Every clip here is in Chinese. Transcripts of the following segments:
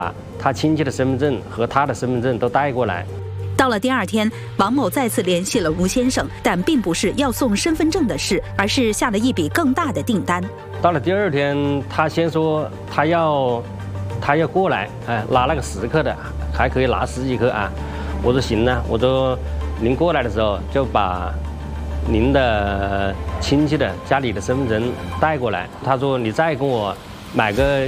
他亲戚的身份证和他的身份证都带过来。 到了第二天，王某再次联系了吴先生，但并不是要送身份证的事，而是下了一笔更大的订单。 到了第二天，他先说他要过来，拿那个10克的，还可以拿10几克啊。我说行呢，我说您过来的时候就把您的亲戚的家里的身份证带过来。他说你再跟我买个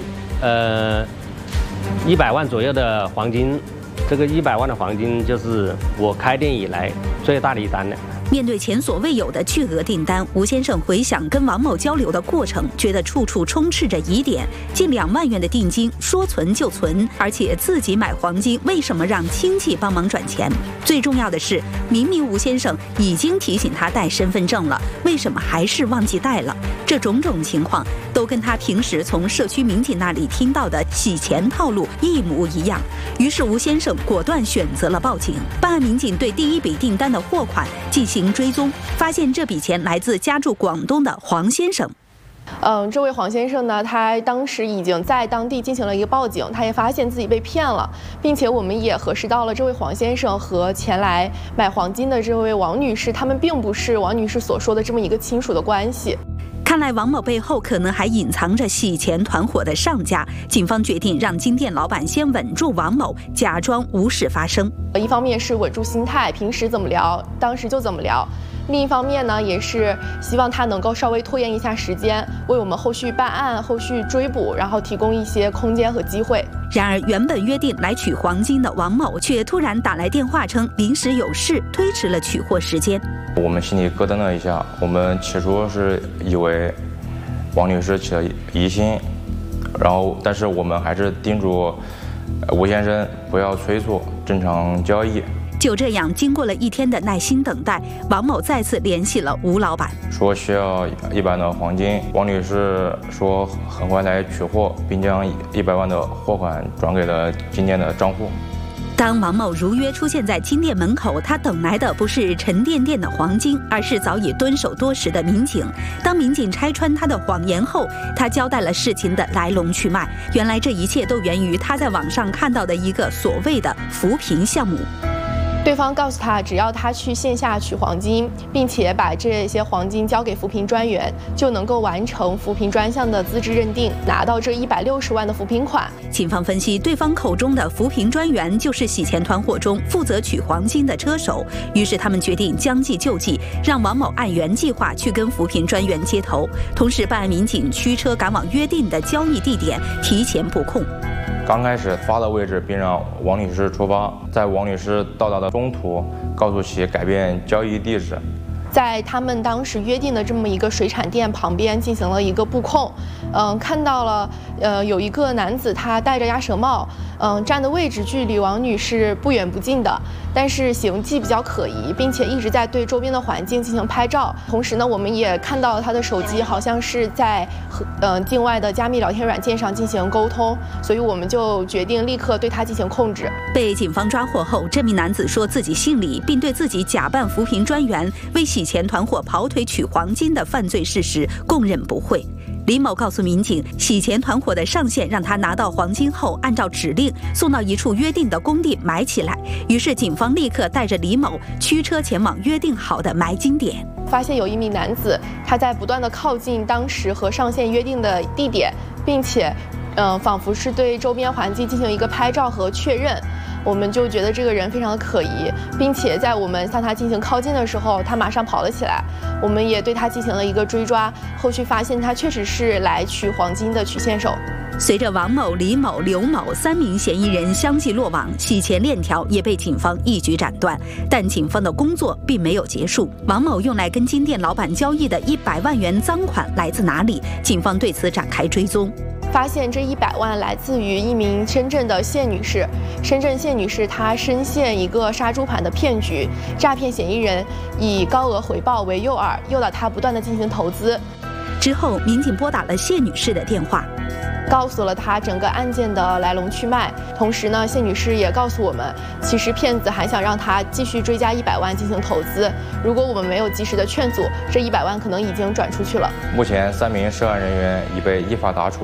100万左右的黄金。这个100万的黄金就是我开店以来最大的一单了。 面对前所未有的巨额订单，吴先生回想跟王某交流的过程，觉得处处充斥着疑点。近2万元的定金，说存就存，而且自己买黄金，为什么让亲戚帮忙转钱？最重要的是，明明吴先生已经提醒他带身份证了，为什么还是忘记带了？这种种情况都跟他平时从社区民警那里听到的洗钱套路一模一样。于是吴先生果断选择了报警。办案民警对第一笔订单的货款进行追踪，发现这笔钱来自家住广东的黄先生。 这位黄先生呢，他当时已经在当地进行了一个报警，他也发现自己被骗了，并且我们也核实到了这位黄先生和前来买黄金的这位王女士，他们并不是王女士所说的这么一个亲属的关系。 看来王某背后可能还隐藏着洗钱团伙的上家，警方决定让金店老板先稳住王某，假装无事发生。 一方面是稳住心态，平时怎么聊，当时就怎么聊。另一方面呢，也是希望他能够稍微拖延一下时间，为我们后续办案、后续追捕，然后提供一些空间和机会。 然而，原本约定来取黄金的王某，却突然打来电话称临时有事，推迟了取货时间。 我们心里咯噔了一下，我们起初是以为王女士起了疑心，但是我们还是叮嘱吴先生不要催促，正常交易。 就这样，经过了1天的耐心等待，王某再次联系了吴老板， 说需要100万的黄金。王女士说很快来取货，并将100万的货款转给了金店的账户。 当王某如约出现在金店门口，他等来的不是沉甸甸的黄金，而是早已蹲守多时的民警。当民警拆穿他的谎言后，他交代了事情的来龙去脉。原来这一切都源于他在网上看到的一个所谓的扶贫项目。 对方告诉他，只要他去线下取黄金，并且把这些黄金交给扶贫专员，就能够完成扶贫专项的资质认定，拿到这160万的扶贫款。 警方分析，对方口中的扶贫专员就是洗钱团伙中负责取黄金的车手，于是他们决定将计就计，让王某按原计划去跟扶贫专员接头，同时办案民警驱车赶往约定的交易地点，提前布控。 刚开始发的位置，并让王女士出发，在王女士到达的中途，告诉其改变交易地址。 在他们当时约定的这么一个水产店旁边进行了一个布控，看到了有一个男子他戴着鸭舌帽，站的位置距离王女士不远不近的，但是行迹比较可疑，并且一直在对周边的环境进行拍照。同时呢，我们也看到他的手机好像是在境外的加密聊天软件上进行沟通，所以我们就决定立刻对他进行控制。 被警方抓获后，这名男子说自己姓李，并对自己假扮扶贫专员为洗钱团伙跑腿取黄金的犯罪事实供认不讳。李某告诉民警，洗钱团伙的上线让他拿到黄金后，按照指令送到一处约定的工地埋起来。于是警方立刻带着李某驱车前往约定好的埋金点。 发现有一名男子，他在不断的靠近当时和上线约定的地点，并且仿佛是对周边环境进行一个拍照和确认。我们就觉得这个人非常的可疑，并且在我们向他进行靠近的时候，他马上跑了起来。我们也对他进行了一个追抓，后续发现他确实是来取黄金的取线手。 随着王某、李某、刘某3名嫌疑人相继落网，洗钱链条也被警方一举斩断。但警方的工作并没有结束。王某用来跟金店老板交易的100万元赃款来自哪里？警方对此展开追踪。 发现这100万来自于一名深圳的谢女士。深圳谢女士她深陷一个杀猪盘的骗局，诈骗嫌疑人以高额回报为诱饵，诱导她不断的进行投资。 之后，民警拨打了谢女士的电话， 告诉了她整个案件的来龙去脉。同时呢，谢女士也告诉我们，其实骗子还想让她继续追加100万进行投资。如果我们没有及时的劝阻，这100万可能已经转出去了。 目前3名涉案人员已被依法打处，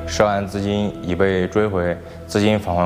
涉案资金已被追回，资金返还